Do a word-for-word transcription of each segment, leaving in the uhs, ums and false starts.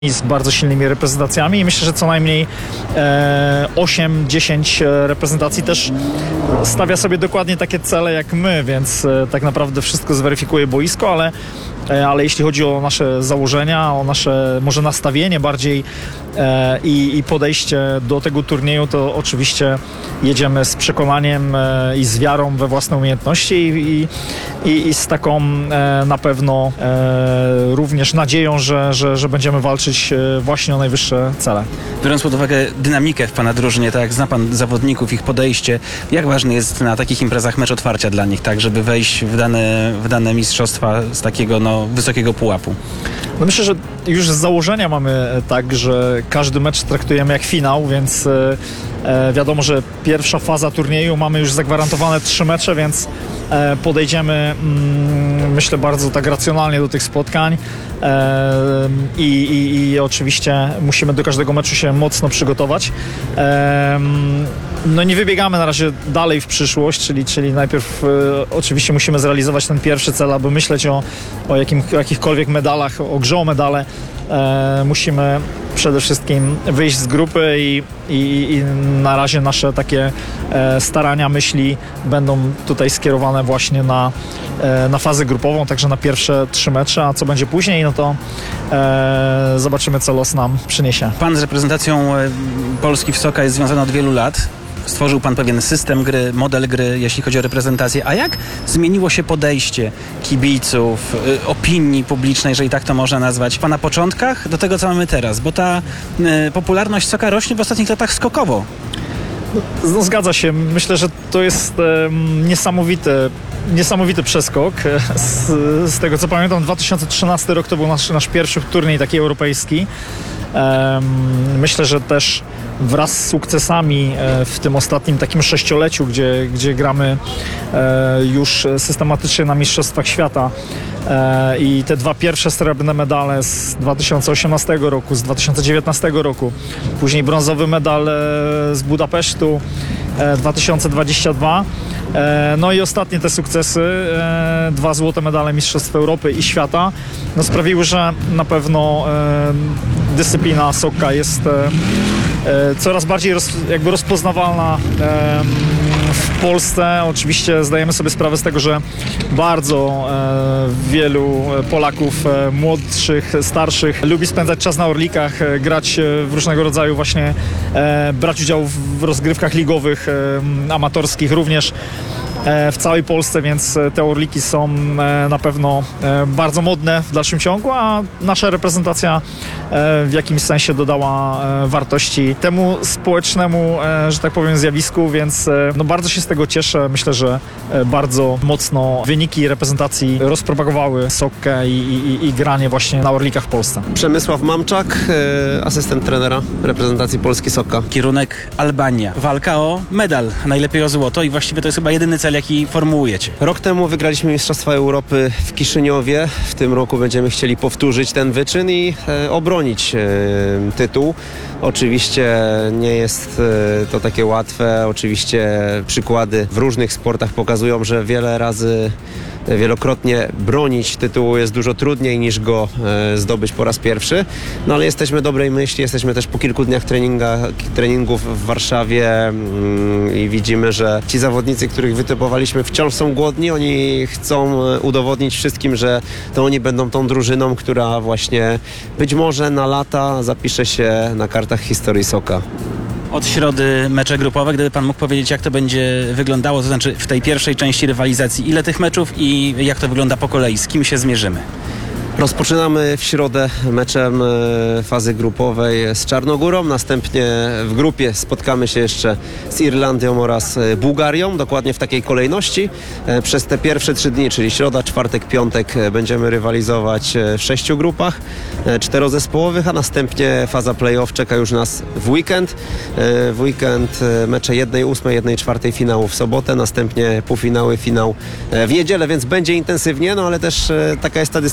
z bardzo silnymi reprezentacjami i myślę, że co najmniej e, osiem dziesięć reprezentacji też stawia sobie dokładnie takie cele jak my, więc e, tak naprawdę wszystko zweryfikuje boisko, ale, e, ale jeśli chodzi o nasze założenia, o nasze może nastawienie bardziej e, i, i podejście do tego turnieju, to oczywiście jedziemy z przekonaniem e, i z wiarą we własne umiejętności i, i, i z taką e, na pewno e, również nadzieją, że, że, że będziemy walczyć właśnie o najwyższe cele. Biorąc pod uwagę dynamikę w pana drużynie, tak jak zna pan zawodników, ich podejście, jak ważny jest na takich imprezach mecz otwarcia dla nich, tak, żeby wejść w dane, w dane mistrzostwa z takiego no, wysokiego pułapu? No myślę, że już z założenia mamy tak, że każdy mecz traktujemy jak finał, więc e, wiadomo, że pierwsza faza turnieju mamy już zagwarantowane trzy mecze, więc e, podejdziemy mm, myślę bardzo tak racjonalnie do tych spotkań e, i, i, i oczywiście musimy do każdego meczu się mocno przygotować. E, no nie wybiegamy na razie dalej w przyszłość, czyli, czyli najpierw e, oczywiście musimy zrealizować ten pierwszy cel, aby myśleć o, o, jakim, o jakichkolwiek medalach, o grze o medale. E, musimy przede wszystkim wyjść z grupy i, i, i na razie nasze takie e, starania, myśli będą tutaj skierowane właśnie na, e, na fazę grupową, także na pierwsze trzy mecze, a co będzie później, no to e, zobaczymy, co los nam przyniesie. Pan z reprezentacją Polski w Soka jest związany od wielu lat. Stworzył pan pewien system gry, model gry, jeśli chodzi o reprezentację. A jak zmieniło się podejście kibiców, y, opinii publicznej, jeżeli tak to można nazwać, w pana początkach do tego, co mamy teraz? Bo ta y, popularność Soka rośnie w ostatnich latach skokowo. No, zgadza się. Myślę, że to jest e, niesamowity, niesamowity przeskok. Z, z tego, co pamiętam, dwa tysiące trzynasty rok to był nasz, nasz pierwszy turniej taki europejski. E, myślę, że też wraz z sukcesami w tym ostatnim takim sześcioleciu, gdzie, gdzie gramy już systematycznie na Mistrzostwach Świata i te dwa pierwsze srebrne medale z dwa tysiące osiemnastego roku, z dwa tysiące dziewiętnastego roku, później brązowy medal z Budapesztu dwa tysiące dwudziestego drugiego. No i ostatnie te sukcesy, dwa złote medale Mistrzostw Europy i Świata, no sprawiły, że na pewno dyscyplina Soka jest coraz bardziej roz, jakby rozpoznawalna w Polsce. Oczywiście zdajemy sobie sprawę z tego, że bardzo wielu Polaków młodszych, starszych lubi spędzać czas na Orlikach, grać w różnego rodzaju właśnie, brać udział w rozgrywkach ligowych, amatorskich również w całej Polsce, więc te Orliki są na pewno bardzo modne w dalszym ciągu, a nasza reprezentacja w jakimś sensie dodała wartości temu społecznemu, że tak powiem, zjawisku, więc no bardzo się z tego cieszę. Myślę, że bardzo mocno wyniki reprezentacji rozpropagowały Sokkę i, i, i granie właśnie na Orlikach w Polsce. Przemysław Mamczak, asystent trenera reprezentacji Polski Sokka. Kierunek Albania. Walka o medal, najlepiej o złoto i właściwie to jest chyba jedyny cel, jaki formułujecie. Rok temu wygraliśmy Mistrzostwa Europy w Kiszyniowie. W tym roku będziemy chcieli powtórzyć ten wyczyn i e, obronić e, tytuł. Oczywiście nie jest e, to takie łatwe. Oczywiście przykłady w różnych sportach pokazują, że wiele razy wielokrotnie bronić tytułu jest dużo trudniej niż go e, zdobyć po raz pierwszy. No ale jesteśmy dobrej myśli, jesteśmy też po kilku dniach treninga, treningów w Warszawie mm, i widzimy, że ci zawodnicy, których wytypowaliśmy, wciąż są głodni. Oni chcą udowodnić wszystkim, że to oni będą tą drużyną, która właśnie być może na lata zapisze się na kartach historii Soka. Od środy mecze grupowe, gdyby pan mógł powiedzieć, jak to będzie wyglądało, to znaczy w tej pierwszej części rywalizacji, ile tych meczów i jak to wygląda po kolei, z kim się zmierzymy? Rozpoczynamy w środę meczem fazy grupowej z Czarnogórą, następnie w grupie spotkamy się jeszcze z Irlandią oraz Bułgarią, dokładnie w takiej kolejności. Przez te pierwsze trzy dni, czyli środa, czwartek, piątek, będziemy rywalizować w sześciu grupach czterozespołowych, a następnie faza play-off czeka już nas w weekend. W weekend mecze jednej ósmej, jednej czwartej finału w sobotę, następnie półfinały, finał w niedzielę, więc będzie intensywnie, no ale też taka jest ta dyscyplina.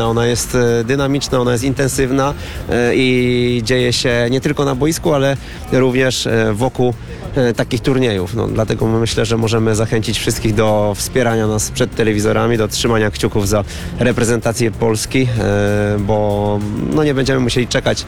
ona jest e, dynamiczna, ona jest intensywna e, i dzieje się nie tylko na boisku, ale również e, wokół e, takich turniejów. No, dlatego myślę, że możemy zachęcić wszystkich do wspierania nas przed telewizorami, do trzymania kciuków za reprezentację Polski, e, bo no, nie będziemy musieli czekać